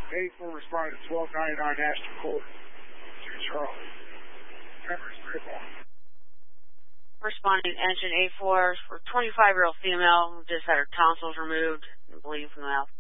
A4 responded to 1299 Ashton Court. Charlie. Tremors 3-1. Responding engine A4 for 25-year-old female who just had her tonsils removed and bleeding from the mouth.